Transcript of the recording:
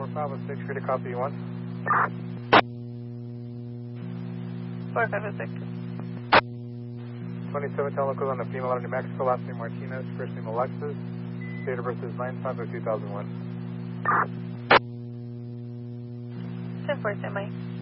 4506, ready to copy you 1. 4506. 27 Teleco on a female out of New Mexico, last name Martinez, first name Alexis, date of birth is 9/5/2001. 10-4, standby.